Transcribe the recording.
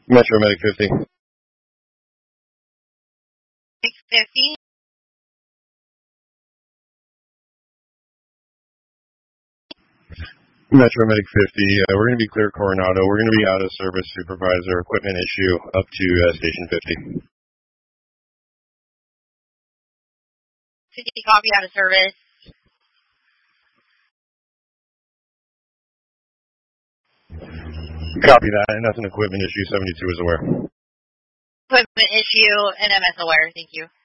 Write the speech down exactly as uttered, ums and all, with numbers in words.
Metro Medic fifty. six fifty. Metro Medic fifty. Uh, we're going to be clear Coronado. We're going to be out of service supervisor equipment issue up to uh, station fifty. fifty copy, out of service. Copy that. And that's an equipment issue. seventy-two is aware. Equipment issue and M S aware. Thank you.